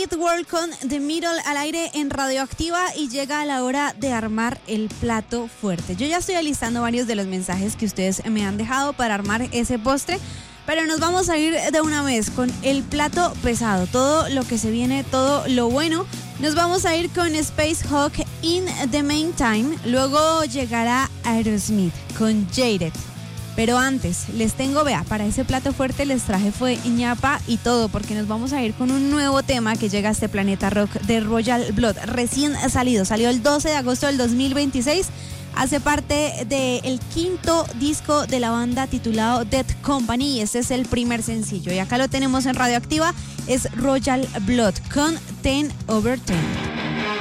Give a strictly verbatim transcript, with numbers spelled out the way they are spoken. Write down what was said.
It World con The Middle al aire en Radioactiva y llega la hora de armar el plato fuerte. Yo ya estoy alistando varios de los mensajes que ustedes me han dejado para armar ese postre, pero nos vamos a ir de una vez con el plato pesado, todo lo que se viene, todo lo bueno. Nos vamos a ir con Space Hawk In The Meantime, luego llegará Aerosmith con Jaded. Pero antes, les tengo, vea, para ese plato fuerte les traje fue ñapa y todo, porque nos vamos a ir con un nuevo tema que llega a este planeta rock de Royal Blood, recién salido, salió el doce de agosto del dos mil veintiséis, hace parte del quinto disco de la banda titulado Dead Company y este es el primer sencillo y acá lo tenemos en Radioactiva, es Royal Blood con ten over ten.